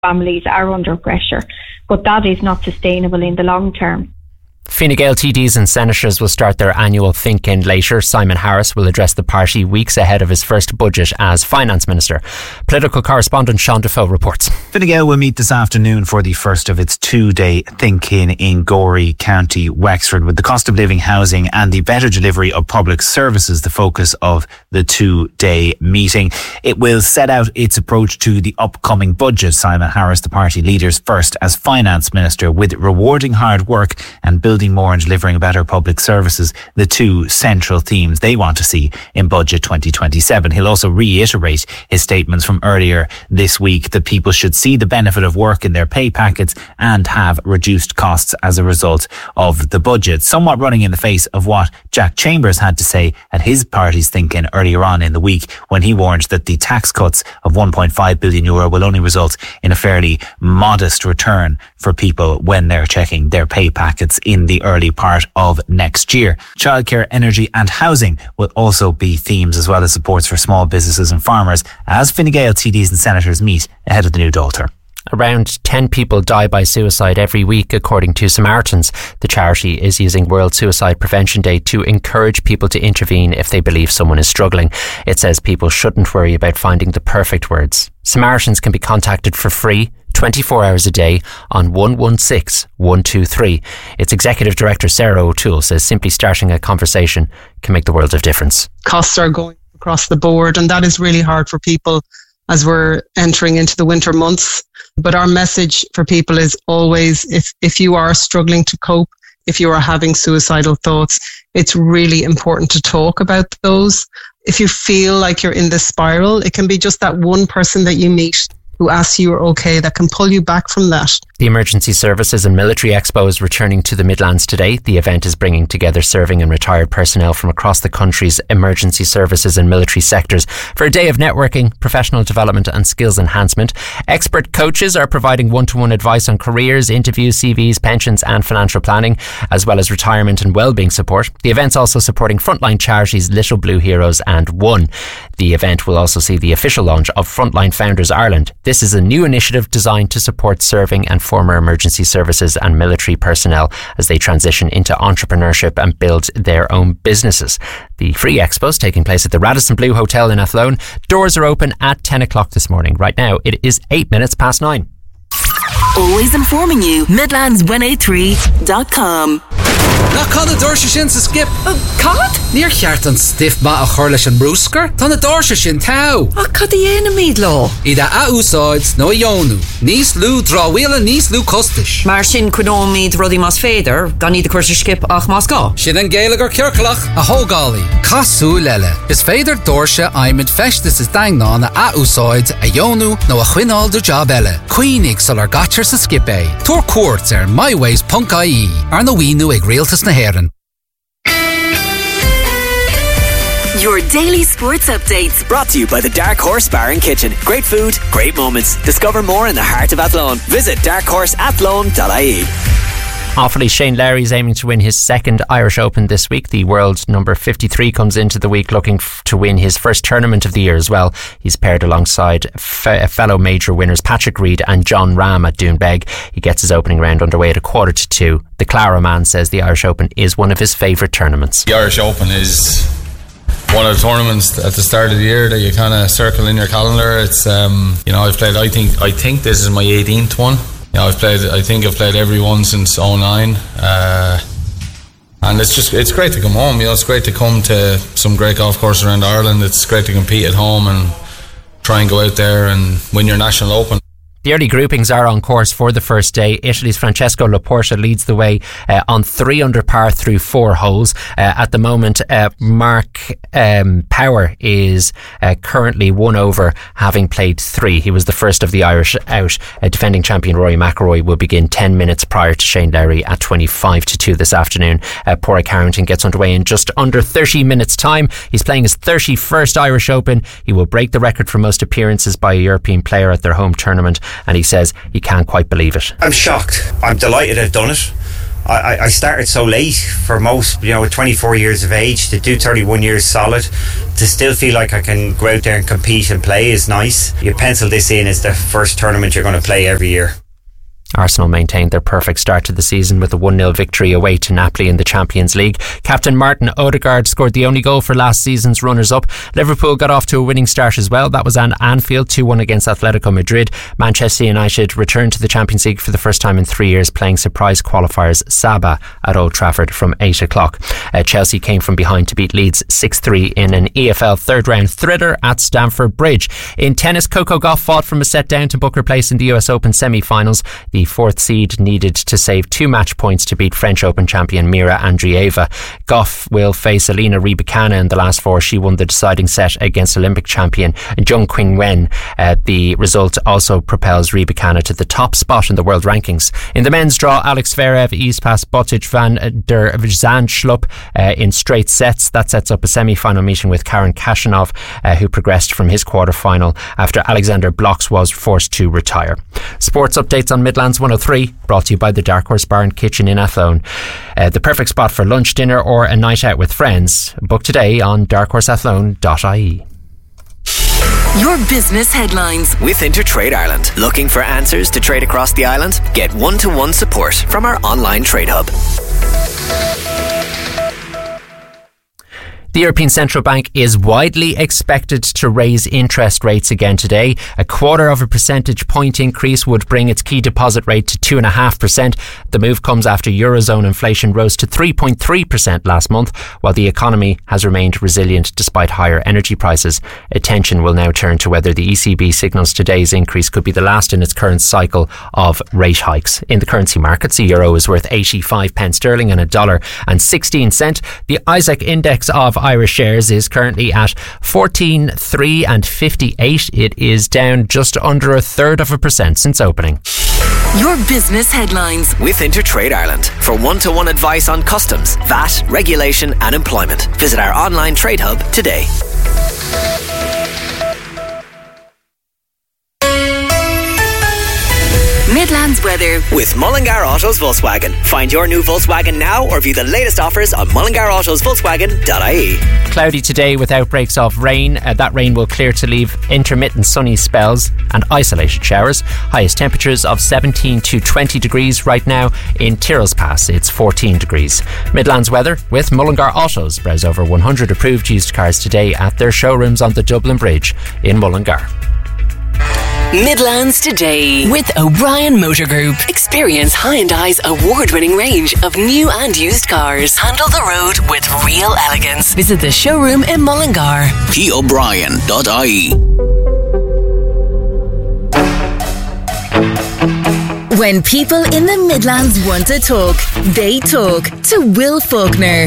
families are under pressure, but that is not sustainable in the long term. Fine Gael TDs and senators will start their annual think-in later. Simon Harris will address the party weeks ahead of his first budget as finance minister. Political correspondent Sean Defoe reports. Fine Gael will meet this afternoon for the first of its two-day think-in in Gorey, County Wexford, with the cost of living, housing and the better delivery of public services the focus of the two-day meeting. It will set out its approach to the upcoming budget. Simon Harris, the party leader's first as finance minister, with rewarding hard work and building more and delivering better public services, the two central themes they want to see in Budget 2027. He'll also reiterate his statements from earlier this week that people should see the benefit of work in their pay packets and have reduced costs as a result of the budget. Somewhat running in the face of what Jack Chambers had to say at his party's think-in earlier on in the week, when he warned that the tax cuts of €1.5 billion will only result in a fairly modest return for people when they're checking their pay packets in the early part of next year. Childcare, energy and housing will also be themes, as well as supports for small businesses and farmers, as Fine Gael TDs and senators meet ahead of the new Dáiltear. Around 10 people die by suicide every week, according to Samaritans. The charity is using World Suicide Prevention Day to encourage people to intervene if they believe someone is struggling. It says people shouldn't worry about finding the perfect words. Samaritans can be contacted for free 24 hours a day on 116 123. Its executive director Sarah O'Toole says simply starting a conversation can make the world of difference. Costs are going across the board, and that is really hard for people as we're entering into the winter months. But our message for people is always, if you are struggling to cope, if you are having suicidal thoughts, it's really important to talk about those. If you feel like you're in this spiral, it can be just that one person that you meet who asks you you're okay that can pull you back from that. The Emergency Services and Military Expo is returning to the Midlands today. The event is bringing together serving and retired personnel from across the country's emergency services and military sectors for a day of networking, professional development and skills enhancement. Expert coaches are providing one-to-one advice on careers, interviews, CVs, pensions and financial planning, as well as retirement and wellbeing support. The event's also supporting frontline charities Little Blue Heroes and One. The event will also see the official launch of Frontline Founders Ireland. This is a new initiative designed to support serving and former emergency services and military personnel as they transition into entrepreneurship and build their own businesses. The free expo is taking place at the Radisson Blu Hotel in Athlone. Doors are open at 10 o'clock this morning. Right now, it is 8 minutes past 9. Always informing you. Midlands183.com. Na can a dúirse sin sa skip? Cad? Níor cheart an stiff ma a chur leis an brúscar? Tá na dúirse sin tau. Cad I enamid lá? Ida a úsáids nó a jónú. Níos lú dráhuila níos lú costais. Mar sin cunómid rudí más féidir, gan iad a chuirse skip ach más gá. Sin an géalagar cearcalach a hógálaí. Casú leile. Is féidir dúirse aimid festas is daingná na a úsáids a jónú nó a chuinál do job eile. Cuoinig sul ar gatcher sa skip é. Tuair cuairt ar myways.ie ar na wínu ag rialtas na héireann. Your daily sports updates. Brought to you by the Dark Horse Bar and Kitchen. Great food, great moments. Discover more in the heart of Athlone. Visit darkhorseathlone.ie. Awfully, Shane Lowry is aiming to win his second Irish Open this week. The world number 53 comes into the week looking to win his first tournament of the year as well. He's paired alongside fellow major winners Patrick Reed and John Ram at Doonbeg. He gets his opening round underway at 1:45. The Clara man says the Irish Open is one of his favourite tournaments. The Irish Open is one of the tournaments at the start of the year that you kind of circle in your calendar. It's I've played, I think this is my 18th one. I've played every one since 2009, and it's great to come home. It's great to come to some great golf courses around Ireland. It's great to compete at home and try and go out there and win your national Open. The early groupings are on course for the first day. Italy's Francesco Laporta leads the way on 3 under par through 4 holes. At the moment, Mark Power is currently 1 over, having played 3. He was the first of the Irish out. Defending champion Rory McIlroy will begin 10 minutes prior to Shane Lowry at 2 this afternoon. Padraig Harrington gets underway in just under 30 minutes time. He's playing his 31st Irish Open. He will break the record for most appearances by a European player at their home tournament, and he says he can't quite believe it. I'm shocked. I'm delighted I've done it. I started so late for most, at 24 years of age, to do 31 years solid, to still feel like I can go out there and compete and play is nice. You pencil this in as the first tournament you're going to play every year. Arsenal maintained their perfect start to the season with a 1-0 victory away to Napoli in the Champions League. Captain Martin Odegaard scored the only goal for last season's runners-up. Liverpool got off to a winning start as well. That was at Anfield, 2-1 against Atletico Madrid. Manchester United returned to the Champions League for the first time in 3 years, playing surprise qualifiers Saba at Old Trafford from 8 o'clock. Chelsea came from behind to beat Leeds 6-3 in an EFL third-round thriller at Stamford Bridge. In tennis, Coco Gauff fought from a set down to book her place in the US Open semi-finals. The fourth seed needed to save 2 match points to beat French Open champion Mira Andreeva. Gauff will face Elena Rybakina in the last 4. She won the deciding set against Olympic champion Zheng Qinwen. The result also propels Rybakina to the top spot in the world rankings. In the men's draw, Alex Zverev eased past Botic van der Zandschulp in straight sets. That sets up a semi-final meeting with Karen Khachanov, who progressed from his quarter-final after Alexander Blocks was forced to retire. Sports updates on Midlands 103, brought to you by the Dark Horse Bar and Kitchen in Athlone. The perfect spot for lunch, dinner or a night out with friends. Book today on darkhorseathlone.ie. Your business headlines with Intertrade Ireland. Looking for answers to trade across the island? Get one-to-one support from our online trade hub. The European Central Bank is widely expected to raise interest rates again today. A 1/4 percentage point increase would bring its key deposit rate to 2.5%. The move comes after Eurozone inflation rose to 3.3% last month, while the economy has remained resilient despite higher energy prices. Attention will now turn to whether the ECB signals today's increase could be the last in its current cycle of rate hikes. In the currency markets, the euro is worth 85 pence sterling and $1.16. The ISAC index of Irish shares is currently at 14,358. It is down just under 1/3% since opening. Your business headlines with Intertrade Ireland. For one-to-one advice on customs, VAT, regulation and employment, visit our online trade hub today. Midlands weather with Mullingar Autos Volkswagen. Find your new Volkswagen now or view the latest offers on mullingarautos.volkswagen.ie. Cloudy today with outbreaks of rain. That rain will clear to leave intermittent sunny spells and isolated showers. Highest temperatures of 17 to 20 degrees right now. In Tyrrell's Pass, it's 14 degrees. Midlands weather with Mullingar Autos. Browse over 100 approved used cars today at their showrooms on the Dublin Bridge in Mullingar. Midlands Today with O'Brien Motor Group. Experience Hyundai's award-winning range of new and used cars. Handle the road with real elegance. Visit the showroom in Mullingar. PO'Brien.ie. When people in the Midlands want to talk, they talk to Will Faulkner.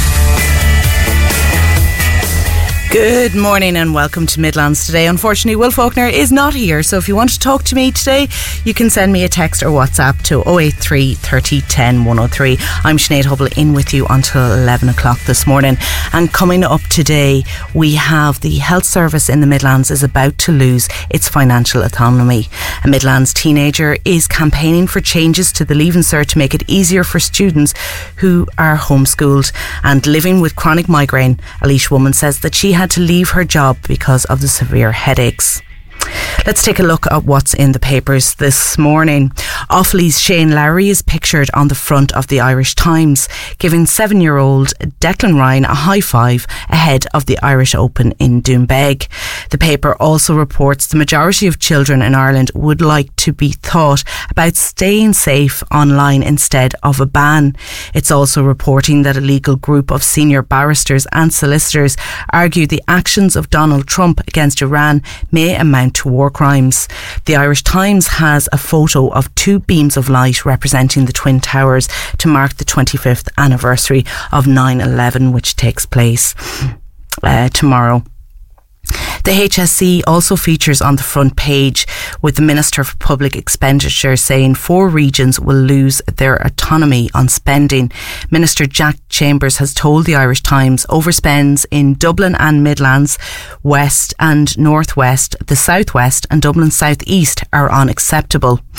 Good morning and welcome to Midlands Today. Unfortunately, Will Faulkner is not here, so if you want to talk to me today, you can send me a text or WhatsApp to 083 30 10 103. I'm Sinead Hubble in with you until 11 o'clock this morning. And coming up today, we have the health service in the Midlands is about to lose its financial autonomy. A Midlands teenager is campaigning for changes to the Leaving Cert to make it easier for students who are homeschooled and living with chronic migraine. A Laois woman says that she had to leave her job because of the severe headaches. Let's take a look at what's in the papers this morning. Offaly's Shane Lowry is pictured on the front of the Irish Times, giving 7-year-old Declan Ryan a high five ahead of the Irish Open in Doonbeg. The paper also reports the majority of children in Ireland would like to be taught about staying safe online instead of a ban. It's also reporting that a legal group of senior barristers and solicitors argue the actions of Donald Trump against Iran may amount to war crimes. The Irish Times has a photo of 2 beams of light representing the Twin Towers to mark the 25th anniversary of 9/11, which takes place tomorrow. The HSE also features on the front page with the Minister for Public Expenditure saying 4 regions will lose their autonomy on spending. Minister Jack Chambers has told the Irish Times overspends in Dublin and Midlands, West and North West, the South West and Dublin South East are unacceptable.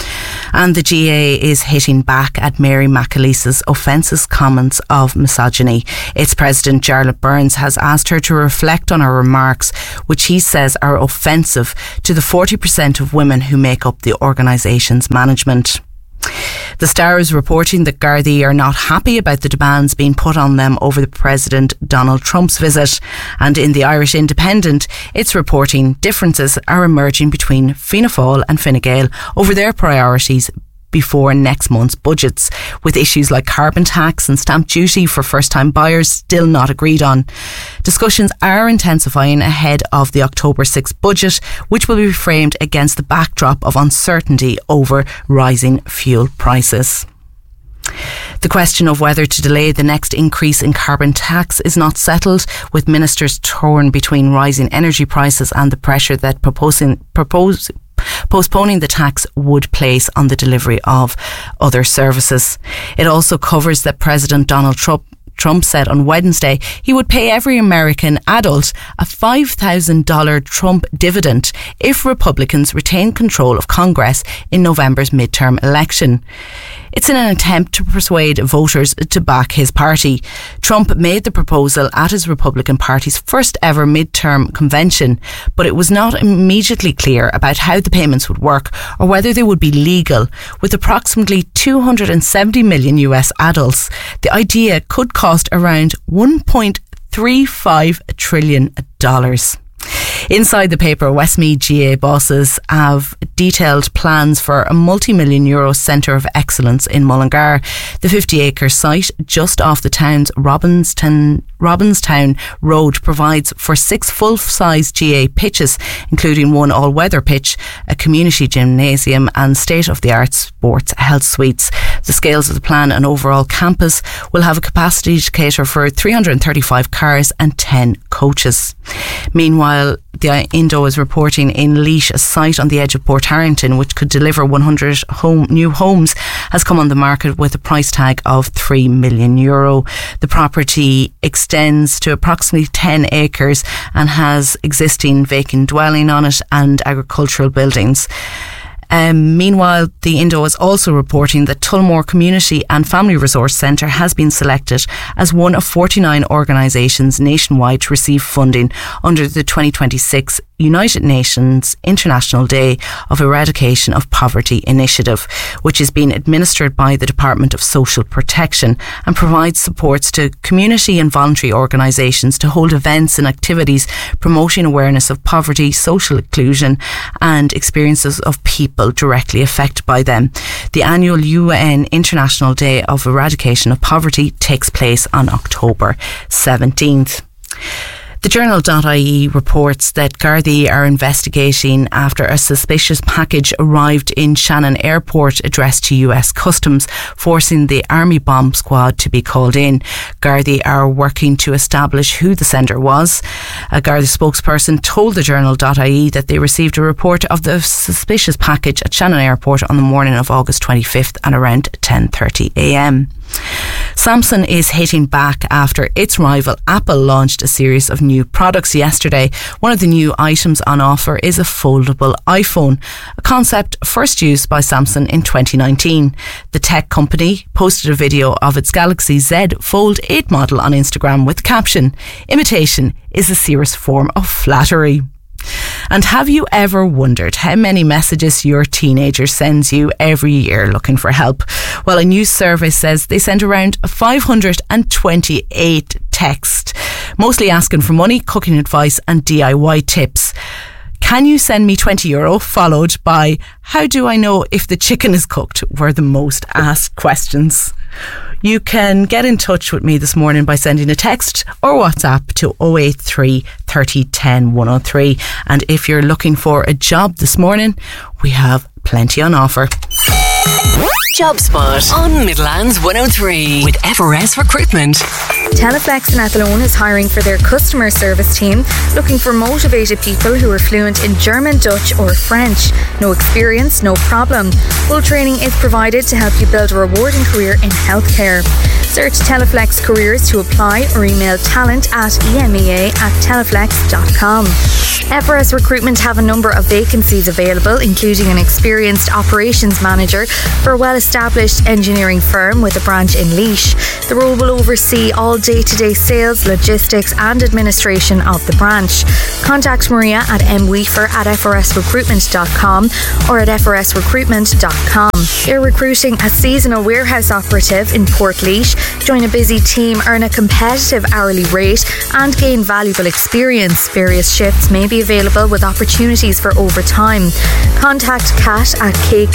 And the GA is hitting back at Mary McAleese's offensive comments of misogyny. Its president, Jarlath Burns, has asked her to reflect on her remarks, which he says are offensive to the 40% of women who make up the organisation's management. The Star is reporting that Gardaí are not happy about the demands being put on them over the President Donald Trump's visit. And in the Irish Independent, it's reporting differences are emerging between Fianna Fáil and Fine Gael over their priorities before next month's budgets, with issues like carbon tax and stamp duty for first-time buyers still not agreed on. Discussions are intensifying ahead of the October 6th budget, which will be framed against the backdrop of uncertainty over rising fuel prices. The question of whether to delay the next increase in carbon tax is not settled, with ministers torn between rising energy prices and the pressure that postponing the tax would place on the delivery of other services. It also covers that President Donald Trump said on Wednesday he would pay every American adult a $5,000 Trump dividend if Republicans retain control of Congress in November's midterm election. It's in an attempt to persuade voters to back his party. Trump made the proposal at his Republican Party's first ever midterm convention, but it was not immediately clear about how the payments would work or whether they would be legal. With approximately 270 million US adults, the idea could cost around $1.35 trillion. Inside the paper, Westmeath GA bosses have detailed plans for a multi-million euro centre of excellence in Mullingar. The 50-acre site just off the town's Robinstown Road provides for 6 full-size GA pitches, including one all-weather pitch, a community gymnasium and state-of-the-art sports health suites. The scales of the plan and overall campus will have a capacity to cater for 335 cars and 10 coaches. Meanwhile, the Indo is reporting in Laois, a site on the edge of Port Harrington which could deliver 100 new homes, has come on the market with a price tag of €3 million. The property extends to approximately 10 acres and has existing vacant dwelling on it and agricultural buildings. Meanwhile, the Indo is also reporting that Tullamore Community and Family Resource Centre has been selected as one of 49 organisations nationwide to receive funding under the 2026 United Nations International Day of Eradication of Poverty initiative, which is being administered by the Department of Social Protection and provides supports to community and voluntary organisations to hold events and activities promoting awareness of poverty, social inclusion and experiences of people directly affected by them. The annual UN International Day of Eradication of Poverty takes place on October 17th. The Journal.ie reports that Gardaí are investigating after a suspicious package arrived in Shannon Airport addressed to US Customs, forcing the Army bomb squad to be called in. Gardaí are working to establish who the sender was. A Garda spokesperson told the Journal.ie that they received a report of the suspicious package at Shannon Airport on the morning of August 25th at around 10:30am. Samsung is hitting back after its rival Apple launched a series of new products yesterday. One of the new items on offer is a foldable iPhone, a concept first used by Samsung in 2019. The tech company posted a video of its Galaxy Z Fold 8 model on Instagram with the caption, "Imitation is a serious form of flattery." And have you ever wondered how many messages your teenager sends you every year looking for help? Well, a new survey says they send around 528 texts, mostly asking for money, cooking advice and DIY tips. Can you send me €20? Followed by, how do I know if the chicken is cooked? Were the most asked questions. You can get in touch with me this morning by sending a text or WhatsApp to 083 30 10 103. And if you're looking for a job this morning, we have plenty on offer. Job Spot on Midlands 103 with FRS Recruitment. Teleflex in Athlone is hiring for their customer service team, looking for motivated people who are fluent in German, Dutch or French. No experience, no problem. Full training is provided to help you build a rewarding career in healthcare. Search Teleflex Careers to apply or email talent@emea@teleflex.com. FRS Recruitment have a number of vacancies available, including an experienced operations manager for a well-established engineering firm with a branch in Laois. The role will oversee all day-to-day sales, logistics and administration of the branch. Contact Maria at mweafer@frsrecruitment.com or at frsrecruitment.com. They're recruiting a seasonal warehouse operative in Portlaoise. Join a busy team, earn a competitive hourly rate and gain valuable experience. Various shifts may be available with opportunities for overtime. Contact Kat at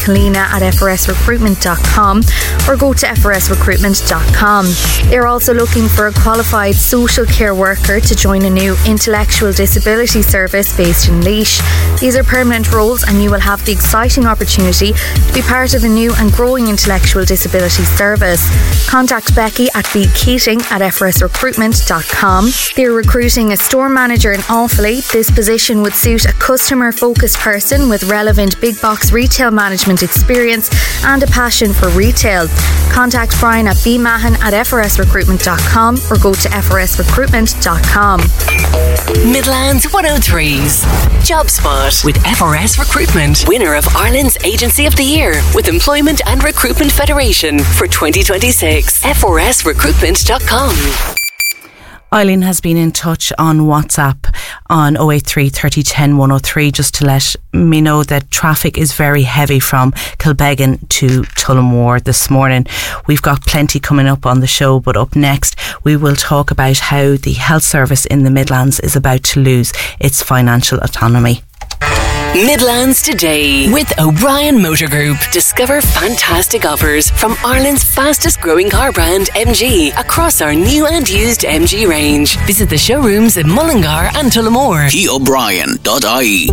kkalina@frsrecruitment.com or go to frsrecruitment.com. They're also looking for a qualified social care worker to join a new intellectual disability service based in Laois. These are permanent roles and you will have the exciting opportunity to be part of a new and growing intellectual disability service. Contact Becky at bkeating@frsrecruitment.com. They're recruiting a store manager in Offaly. This position would suit a customer-focused person with relevant big box retail management experience and a passion for retail. Contact Brian at bmahan@frsrecruitment.com or go to frsrecruitment.com. Midlands 103's Job Spot with FRS Recruitment, winner of Ireland's Agency of the Year with Employment and Recruitment Federation for 2026. frsrecruitment.com. Eileen has been in touch on WhatsApp on 083 30 10 103 just to let me know that traffic is very heavy from Kilbeggan to Tullamore this morning. We've got plenty coming up on the show, but up next we will talk about how the health service in the Midlands is about to lose its financial autonomy. Midlands Today with O'Brien Motor Group. Discover fantastic offers from Ireland's fastest growing car brand MG across our new and used MG range. Visit the showrooms in Mullingar and Tullamore. PO'Brien.ie.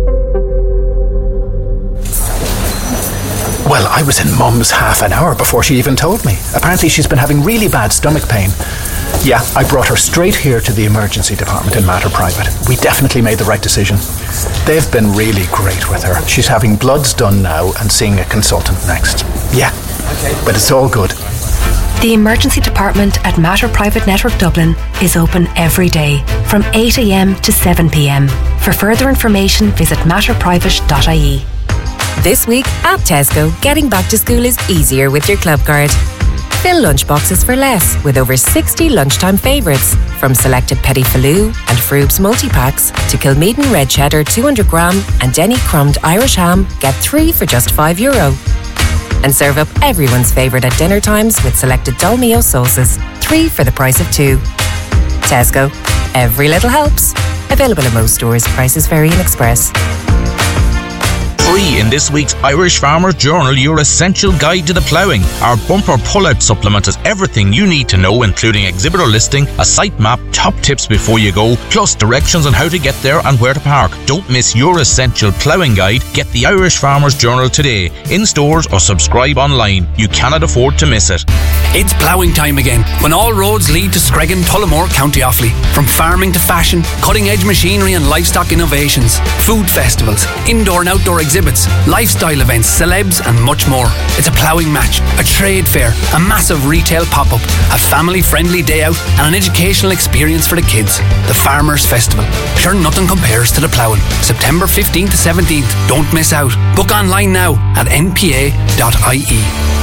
Well, I was in Mum's half an hour before she even told me. Apparently she's been having really bad stomach pain. Yeah, I brought her straight here to the emergency department in Mater Private. We definitely made the right decision. They've been really great with her. She's having bloods done now and seeing a consultant next. Yeah, but it's all good. The emergency department at Mater Private Network Dublin is open every day from 8 a.m. to 7 p.m. For further information, visit matterprivate.ie. This week at Tesco, getting back to school is easier with your club card. Fill lunchboxes for less with over 60 lunchtime favourites, from selected Petit Faloo and Froob's multi-packs to Kilmeaden Red Cheddar 200 gram and Denny Crumbed Irish Ham. Get 3 for just €5. And serve up everyone's favourite at dinner times with selected Dolmio sauces, 3 for the price of 2. Tesco, every little helps. Available in most stores. Prices vary in Express. Free in this week's Irish Farmer's Journal, your essential guide to the ploughing. Our bumper pull-out supplement has everything you need to know, including exhibitor listing, a site map, top tips before you go, plus directions on how to get there and where to park. Don't miss your essential ploughing guide. Get the Irish Farmer's Journal today, in stores or subscribe online. You cannot afford to miss it. It's ploughing time again, when all roads lead to Screggan, Tullamore, County Offaly. From farming to fashion, cutting-edge machinery and livestock innovations, food festivals, indoor and outdoor exhibits, lifestyle events, celebs and much more. It's a ploughing match, a trade fair, a massive retail pop-up, a family-friendly day out and an educational experience for the kids. The Farmers Festival. Sure, nothing compares to the ploughing. September 15th to 17th. Don't miss out. Book online now at npa.ie.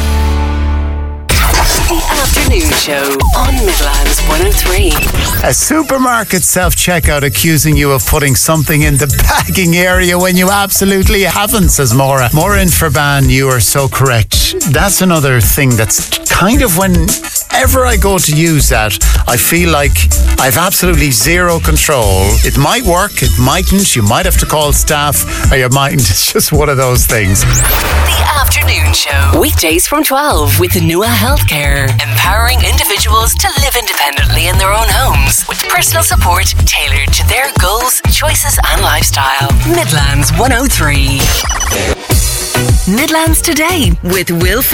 The Afternoon Show on Midlands 103. A supermarket self-checkout accusing you of putting something in the bagging area when you absolutely haven't, says Maura. Maura in Ferban, you are so correct. That's another thing that's kind of whenever I go to use that, I feel like I've absolutely zero control. It might work, it mightn't. You might have to call staff, or you mightn't. It's just one of those things. The Afternoon Show. Weekdays from 12 with Nua Healthcare. Empowering individuals to live independently in their own homes with personal support tailored to their goals, choices and lifestyle. Midlands 103. Midlands Today with Will